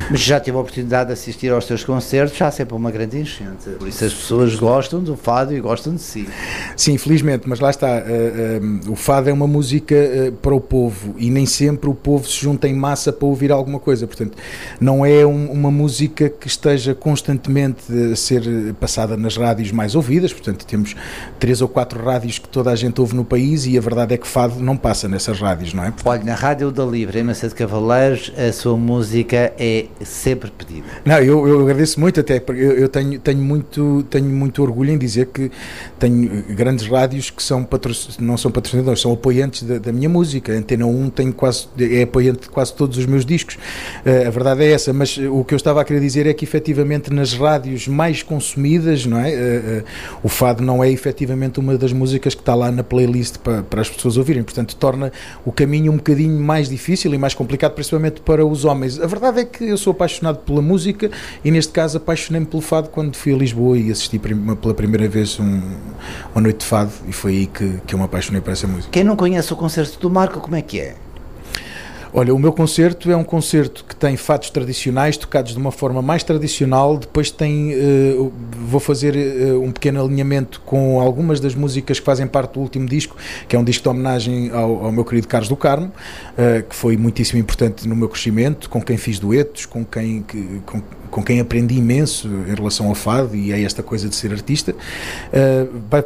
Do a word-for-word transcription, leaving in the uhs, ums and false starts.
Mas já tive a oportunidade de assistir aos teus concertos, já há sempre uma grande enchente. Por isso as pessoas gostam do fado e gostam de si. Sim, infelizmente, mas lá está. Uh, uh, o fado é uma música uh, para o povo e nem sempre o povo se junta em massa para ouvir alguma coisa. Portanto, não é um, uma música que esteja constantemente a ser passada nas rádios mais ouvidas. Portanto, temos três ou quatro rádios que toda a gente ouve no país e a verdade é que fado não passa nessas rádios, não é? Olha, na Rádio da Livre, em Macedo Cavaleiros, a sua música é sempre pedida. Não, eu, eu agradeço muito, até porque eu, eu tenho, tenho, muito, tenho muito orgulho em dizer que tenho grandes rádios que são patro, não são patrocinadores, são apoiantes da, da minha música. A Antena um tem quase, é apoiante de quase todos os meus discos. Uh, a verdade é essa, mas o que eu estava a querer dizer é que efetivamente nas rádios mais consumidas, não é? Uh, uh, o fado não é efetivamente uma das músicas que está lá na playlist para, para as pessoas ouvirem, portanto torna o caminho um bocadinho mais difícil e mais complicado, principalmente para os homens. A verdade é que eu sou apaixonado pela música e neste caso apaixonei-me pelo fado quando fui a Lisboa e assisti pela primeira vez um, uma noite de fado e foi aí que, que eu me apaixonei por essa música. Quem não conhece o concerto do Marco, como é que é? Olha, o meu concerto é um concerto que tem fados tradicionais, tocados de uma forma mais tradicional, depois tem, uh, vou fazer uh, um pequeno alinhamento com algumas das músicas que fazem parte do último disco, que é um disco de homenagem ao, ao meu querido Carlos do Carmo, uh, que foi muitíssimo importante no meu crescimento, com quem fiz duetos, com quem, que, com, com quem aprendi imenso em relação ao fado e a esta coisa de ser artista. Uh, vai,